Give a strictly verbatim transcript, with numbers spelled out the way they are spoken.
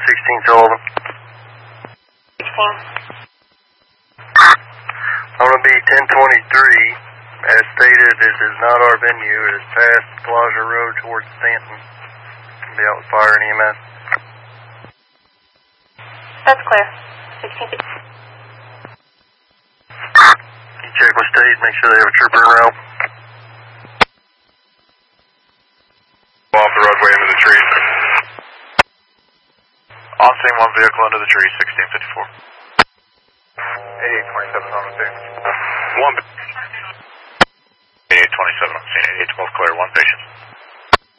sixteen Sullivan. sixteen. I'm going to be ten twenty-three. As stated, this is not our venue. It is past Plaza Road towards Stanton. I'll be out with fire and E M S. That's clear. sixteen. You check with state, make sure they have a trooper en route. Off the roadway into the trees. On scene, one vehicle into the trees, sixteen fifty-four. eighty-eight twenty-seven on the scene. One. eighty-eight twenty-seven on scene, eighty-eight twelve clear, one patient.